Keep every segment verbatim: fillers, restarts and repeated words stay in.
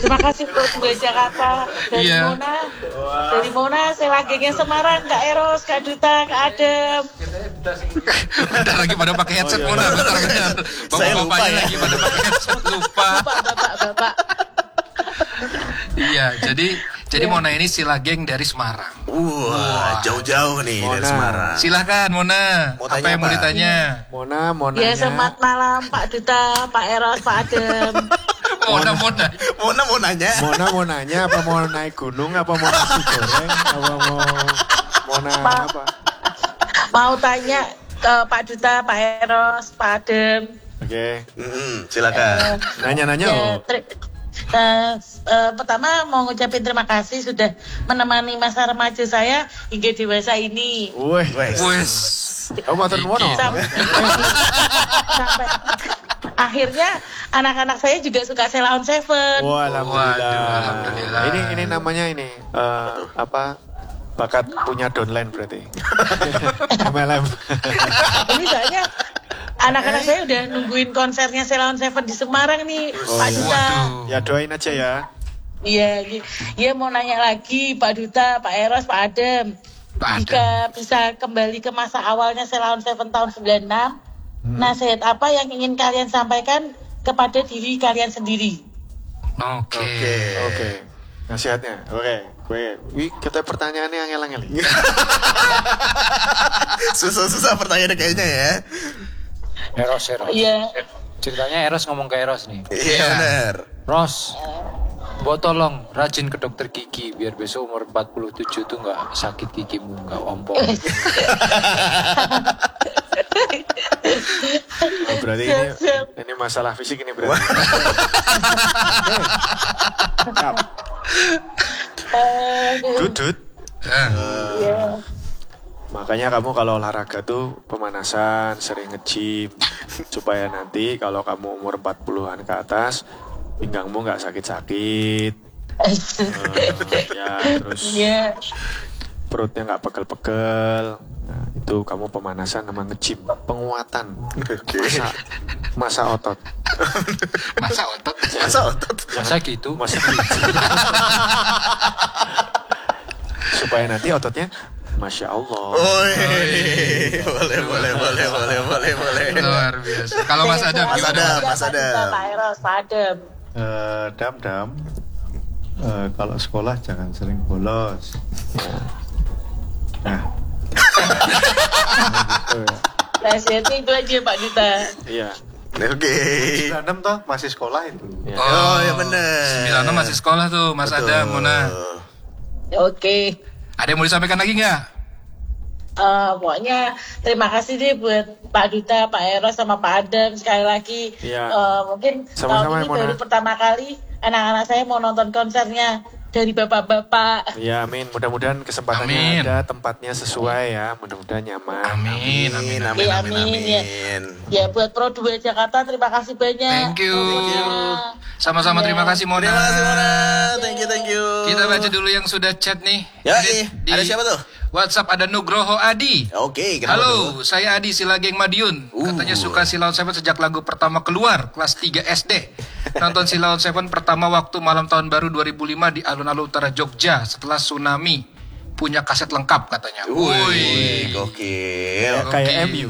Terima kasih Bro Dua Jakarta dari Iya. Mona. Dari Mona, saya gengnya Semarang, Kak Eros, Kak Duta, Kak Adem. Bentar lagi pada pakai headset Oh, iya. Mona, bentar bentar. Saya lupa Bapak-bapaknya ya. lagi pada pakai headset, lupa. Bapak, bapak, bapak. Iya, jadi jadi Mona ini sila geng dari Semarang. Wah, jauh-jauh nih Mona. dari Semarang. Silahkan Mona, Mau apa tanya yang mau apa? ditanya? Mona, Mona. Ya, selamat malam Pak Duta, Pak Eros, Pak Adem. Mona, Mona. Mona mau nanya. Mona mau nanya apa mau naik gunung apa mau nasi goreng apa mau Mona Pak. apa? Mau tanya ke Pak Duta, Pak Eros, Pak Adem. Oke. Mm, silakan. Nanya-nanya Ya, oh. ter- eh, eh, pertama mau ngucapin terima kasih sudah menemani masa remaja saya hingga dewasa ini. Wih. Wes. Wes. Oh, matur nuwun. oh. Sampai, sampai akhirnya anak-anak saya juga suka Sheila on Seven. Wah, alhamdulillah. Waduh, alhamdulillah. Ini ini namanya ini eh, apa? Bakat punya downline berarti. M L M. Ini soalnya anak-anak saya udah nungguin konsernya Sheila on Seven di Semarang nih, Pak Duta. Waduh. Ya doain aja ya. Iya, iya. Iya, mau nanya lagi Pak Duta, Pak Eros, Pak Adem. Pak Adem. Jika bisa kembali ke masa awalnya Sheila on Seven tahun sembilan puluh enam, nasihat apa yang ingin kalian sampaikan kepada diri kalian sendiri? Oke. Oke. Oke. Nasihatnya. Oke. Gue, wih, kita pertanyaannya angel-angel. Susah-susah pertanyaannya kayaknya ya. Eros, Eros. Iya. Ceritanya Eros ngomong ke Eros nih. Iya benar. Ros, buat tolong rajin ke dokter gigi biar besok umur empat puluh tujuh tuh nggak sakit gigimu, nggak ompong. Oh, berarti ini ini masalah fisik ini berarti. Siap. Eh, Dudut. Eh, iya. Makanya kamu kalau olahraga tuh pemanasan, sering nge-gym supaya nanti kalau kamu umur empat puluhan ke atas pinggangmu nggak sakit-sakit. Eh, ya terus Iya. perutnya nggak pegel-pegel. Nah, itu kamu pemanasan sama nge-gym, penguatan masa masa otot. masa otot. Masa otot. Masa gitu? Masa supaya nanti ototnya Masya Allah. Oi. Boleh, boleh, boleh, boleh, boleh, boleh. Luar biasa. Kalau Mas Adam Mas gimana? Adam. Iya, Mas Pak Duta, Adam. Pak Eros, Pak Adem. Eh, dam dam Eh, kalau sekolah jangan sering bolos. Nah, gitu ya. Nasihatnya itu aja Pak Duta. Iya. Oke. sembilan enam toh masih sekolah itu. Ya. Oh, ya benar. sembilan puluh enam masih sekolah tuh, Mas Betul. Adam, Mona. Oke. Ada yang mau disampaikan lagi nggak? Eh, pokoknya terima kasih deh buat Pak Duta, Pak Eros, sama Pak Adem sekali lagi. Iya. Eh, mungkin Sama-sama, tahun ini Mona. baru pertama kali anak-anak saya mau nonton konsernya dari bapak-bapak. Ya amin. Mudah-mudahan kesempatannya Amin. ada, tempatnya sesuai ya. Mudah-mudahan nyaman. Amin, amin, Amin, amin. amin, amin, Amin, ya. amin. Ya buat Pro dua Jakarta terima kasih banyak. Thank you. Iya. Sama-sama terima kasih Mona. Terima kasih Mona. Thank you, thank you. Kita baca dulu yang sudah chat nih. Ya, Di- nih. Ada siapa tuh? WhatsApp ada Nugroho Adi. Oke, kenapa tuh? Halo, saya Adi Sila Geng Madiun. Uh. Katanya suka Sheila on Seven sejak lagu pertama keluar, kelas tiga S D. Nonton Sheila on Seven pertama waktu malam tahun baru dua ribu lima di alun-alun utara Jogja setelah tsunami. Punya kaset lengkap katanya. Wih, Wih. gokil. Kayak Oke. M U.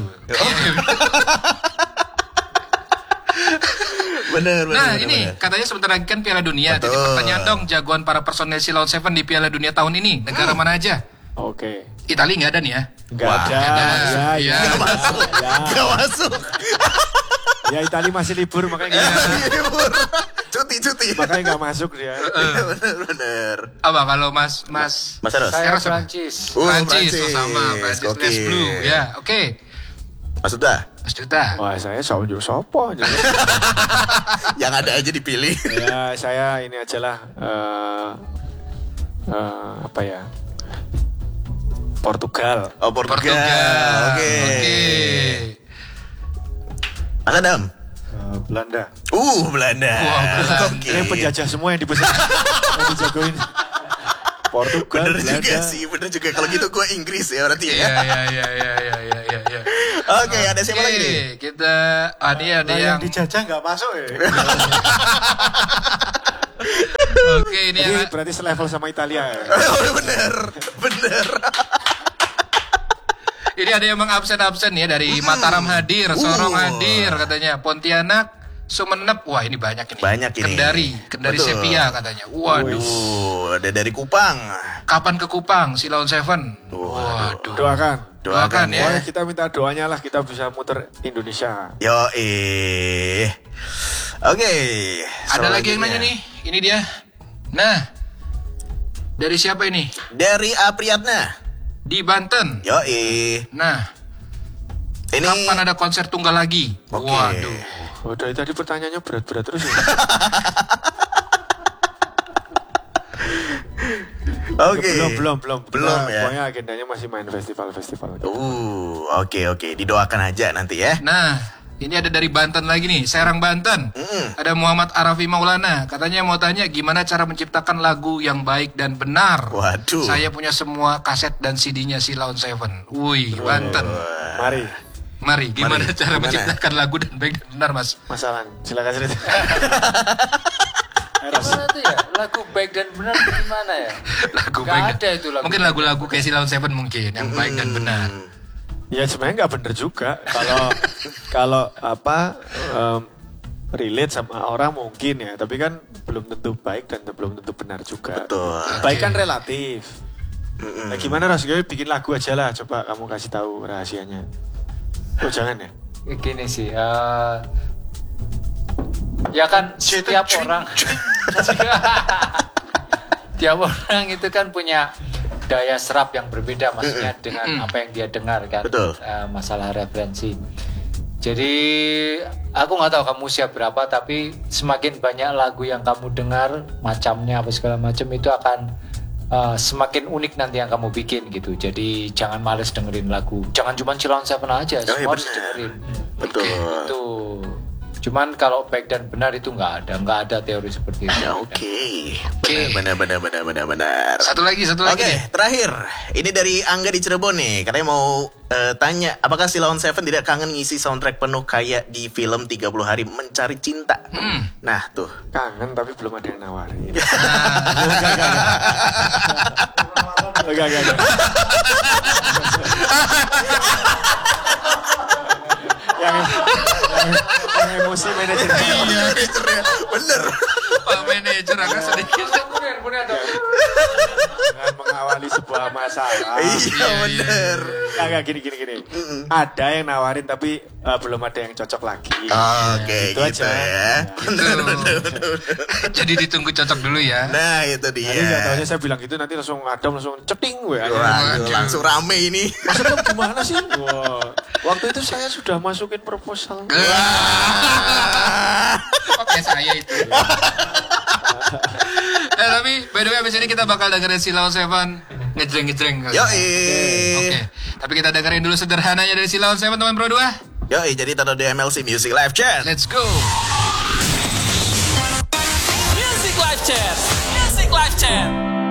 Bener, bener. Nah bener, ini bener. katanya sebentar lagi kan Piala Dunia. Jadi Betul. pertanyaan dong, jagoan para personel Sheila on Seven di Piala Dunia tahun ini negara mana aja? Oke. Italia nggak ada nih ya? Enggak Wah, ada. nggak ada. Ya, Iya. ya. Gak masuk. Ya. Gak masuk. Ya Itali masih libur makanya nggak Libur. Cuti, cuti. makanya nggak masuk dia. Bener, bener. Apa kalau Mas Mas Mas Eros. Saya Eros apa? Prancis. Uh, Prancis, Prancis. oh sama Prancis Oke. Les Blue ya, oke. Mas Duta. Mas Duta. Wah saya sojo sopo. Yang ada aja dipilih. Ya saya ini aja lah. eh eh, apa ya? Portugal. Oh, Portugal. Portugal. Oke. Oke. Mas Adam. Eh, Belanda. Uh, Belanda. Wah, Belanda. Oke. Ini penjajah semua yang dipesan. yang dijagoin. Portugal, Bener Belanda. juga sih, bener juga. Kalau gitu gue Inggris ya berarti Iya ya. iya iya iya iya iya iya. iya. Oke, ada siapa lagi nih? Kita ada ada Nah, yang yang dijajah nggak masuk ya. Oke, ini Jadi ya. berarti selevel sama Italia ya. bener, bener. Ini ada yang mengabsen-absen ya dari Mataram hadir, Sorong Uh. hadir katanya, Pontianak, Sumenep, wah ini banyak ini. Banyak ini. Kendari, Kendari Betul. Sepia katanya. Waduh. Uh, ada dari Kupang. Kapan ke Kupang, Silaun Seven? Waduh. Waduh. Doakan. Doakan ya. Pokoknya kita minta doanya lah kita bisa muter Indonesia. Yo eh. Oke. Ada lagi yang nanya nih, ini dia. Nah, dari siapa ini? Dari Apriyatna. Di Banten. Yo eh. Nah, Ini kapan ada konser tunggal lagi? Oke. Waduh. Oh, dari tadi pertanyaannya berat-berat terus ya. Oke. Belum, belum, belum. Belum Kita- ya. Pokoknya agendanya masih main festival-festival. Uh, oke oke, didoakan aja nanti ya. Nah, ini ada dari Banten lagi nih, Serang Banten. Mm-mm. Ada Muhammad Arafi Maulana. Katanya mau tanya gimana cara menciptakan lagu yang baik dan benar. Waduh. Saya punya semua kaset dan C D-nya Silaun Seven. Wih, Banten. Mari, Mari, gimana Mari, cara gimana? menciptakan lagu dan baik dan benar, Mas? Mas Alan, silakan cerita. Gimana tuh ya? Lagu baik dan benar tuh gimana ya? Lagu Gak baik ada dan- itu lagu. Mungkin lagu-lagu kayak Silaun Seven mungkin yang baik dan benar. Ya sebenarnya nggak bener juga. Kalau kalau apa em, relate sama orang mungkin ya, tapi kan belum tentu baik dan belum tentu benar juga. Betul. Baik Oke. kan relatif. Nah, gimana Ras? Gue bikin lagu aja lah. Coba kamu kasih tahu rahasianya. Oh jangan ya. Gini sih, eh, ya kan setiap orang, tiap orang itu kan punya daya serap yang berbeda, maksudnya dengan apa yang dia dengar kan, Betul. eh, masalah referensi. Jadi aku nggak tahu kamu usia berapa, tapi semakin banyak lagu yang kamu dengar, macamnya apa segala macam itu akan Uh, semakin unik nanti yang kamu bikin gitu. Jadi jangan males dengerin lagu. Jangan cuma Silaun Seven aja, Oh, iya semua harus benar. dengerin. Betul. Itu. Cuman kalau baik dan benar itu nggak ada, nggak ada teori seperti itu. Ya, Oke. Benar benar benar benar benar. Satu lagi, satu Oke, lagi. nih. terakhir. Ini dari Angga di Cirebon nih. Katanya mau eh, tanya, apakah Silaun Seven tidak kangen ngisi soundtrack penuh kayak di film tiga puluh hari Mencari Cinta? Hmm. Nah, tuh. Kangen tapi belum ada yang nawarin. Enggak, enggak, enggak. yang, yang, yang emosi manajer. Iya, manajernya. Bener. Pak manajer agak sedikit. Dengan mengawali sebuah masalah. Iya, bener. Enggak, enggak, gini, gini, gini. Ada yang nawarin tapi eh, belum ada yang cocok lagi. Oke, Itu gitu aja. ya. Bener, bener, bener. Jadi ditunggu cocok dulu ya. Nah, itu Nanti nggak dia. tahunya saya bilang gitu nanti langsung Adam langsung ceting gue. Waduh, langsung rame ini. Maksudnya gimana sih? Wah, waktu itu saya sudah masukin proposal. Oke, saya itu. eh tapi by the way abis ini kita bakal dengerin Silaun Seven ngejreng-ngejreng kali. Yoi. Oke. Tapi kita dengerin dulu sederhananya dari Silaun Seven teman Pro dua. Yoi, jadi taruh di M L C Music Live Chat. Let's go. Music Live Chat. Music Live Chat.